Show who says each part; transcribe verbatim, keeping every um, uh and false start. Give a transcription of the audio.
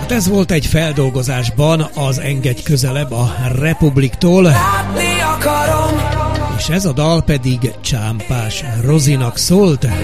Speaker 1: Hát ez volt egy feldolgozásban az Engedj közelebb a Republiktól, és ez a dal pedig Csámpás Rozinak szólt.